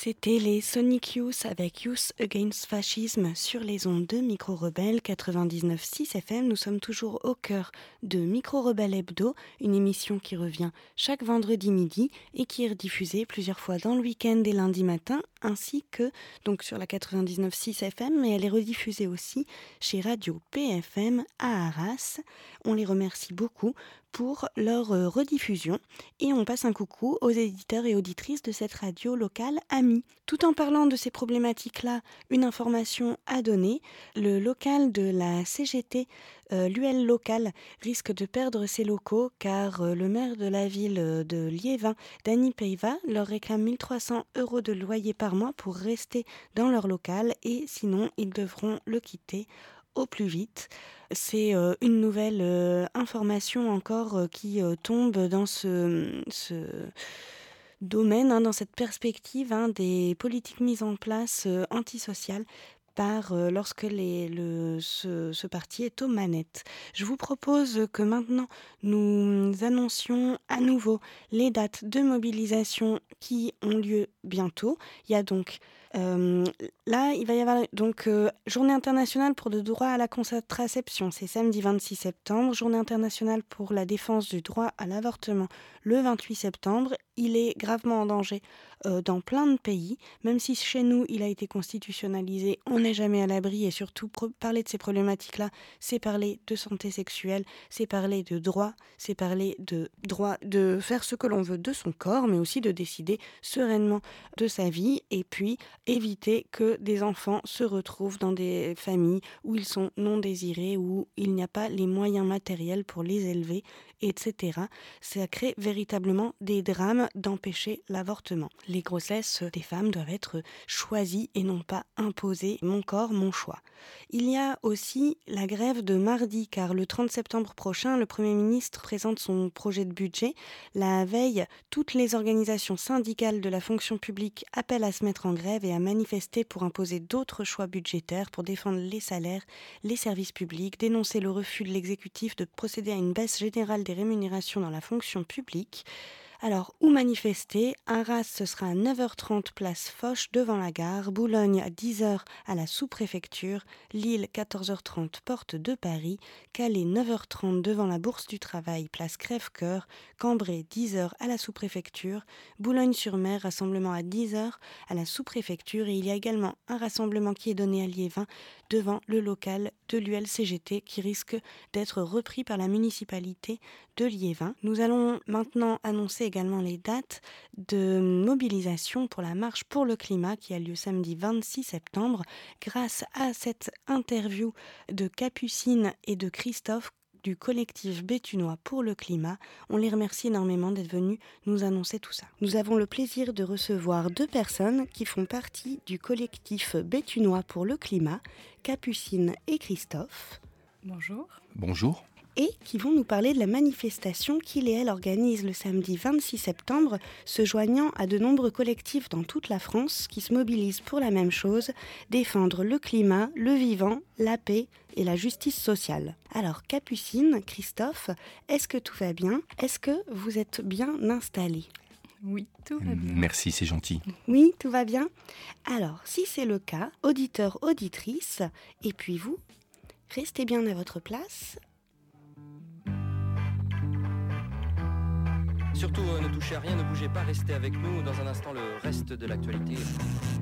C'était les Sonic Youth avec Youth Against Fascism sur les ondes de Micro Rebelle 99.6 FM. Nous sommes toujours au cœur de Micro Rebelle Hebdo, une émission qui revient chaque vendredi midi et qui est rediffusée plusieurs fois dans le week-end et lundi matin, ainsi que donc sur la 99.6 FM, mais elle est rediffusée aussi chez Radio PFM à Arras. On les remercie beaucoup pour leur rediffusion et on passe un coucou aux éditeurs et auditrices de cette radio locale amie. Tout en parlant de ces problématiques-là, une information à donner, le local de la CGT, l'UL local, risque de perdre ses locaux car le maire de la ville de Liévin, Dany Peyva, leur réclame 1 300 € de loyer par mois pour rester dans leur local et sinon ils devront le quitter au plus vite. C'est une nouvelle information encore qui tombe dans ce domaine, dans cette perspective des politiques mises en place antisociales lorsque ce parti est aux manettes. Je vous propose que maintenant nous annoncions à nouveau les dates de mobilisation qui ont lieu bientôt. Il y a donc là, il va y avoir donc Journée internationale pour le droit à la contraception, c'est samedi 26 septembre. Journée internationale pour la défense du droit à l'avortement, le 28 septembre. Il est gravement en danger dans plein de pays, même si chez nous il a été constitutionnalisé, on n'est jamais à l'abri et surtout parler de ces problématiques-là, c'est parler de santé sexuelle, c'est parler de droit, c'est parler de droit de faire ce que l'on veut de son corps, mais aussi de décider sereinement de sa vie et puis éviter que des enfants se retrouvent dans des familles où ils sont non désirés, où il n'y a pas les moyens matériels pour les élever, etc. Ça crée véritablement des drames d'empêcher l'avortement. Les grossesses des femmes doivent être choisies et non pas imposées. Mon corps, mon choix. Il y a aussi la grève de mardi, car le 30 septembre prochain, le Premier ministre présente son projet de budget. La veille, toutes les organisations syndicales de la fonction publique appellent à se mettre en grève et à manifester pour imposer d'autres choix budgétaires, pour défendre les salaires, les services publics, dénoncer le refus de l'exécutif de procéder à une baisse générale des rémunérations dans la fonction publique. Alors, où manifester ? Arras, ce sera à 9h30 place Foch devant la gare, Boulogne à 10h à la sous-préfecture, Lille 14h30 porte de Paris, Calais 9h30 devant la Bourse du Travail place Crèvecoeur, Cambrai 10h à la sous-préfecture, Boulogne-sur-Mer rassemblement à 10h à la sous-préfecture et il y a également un rassemblement qui est donné à Liévin devant le local de l'ULCGT qui risque d'être repris par la municipalité de Liévin. Nous allons maintenant annoncer également les dates de mobilisation pour la marche pour le climat qui a lieu samedi 26 septembre. Grâce à cette interview de Capucine et de Christophe du collectif Béthunois pour le climat, on les remercie énormément d'être venus nous annoncer tout ça. Nous avons le plaisir de recevoir 2 personnes qui font partie du collectif Béthunois pour le climat, Capucine et Christophe. Bonjour. Bonjour. Et qui vont nous parler de la manifestation qu'ils et elles organisent le samedi 26 septembre, se joignant à de nombreux collectifs dans toute la France qui se mobilisent pour la même chose, défendre le climat, le vivant, la paix et la justice sociale. Alors Capucine, Christophe, est-ce que tout va bien ? Est-ce que vous êtes bien installés ? Oui, tout va bien. Merci, c'est gentil. Oui, tout va bien ? Alors, si c'est le cas, auditeurs, auditrices, et puis vous, restez bien à votre place. Surtout, ne touchez à rien, ne bougez pas, restez avec nous. Dans un instant, le reste de l'actualité.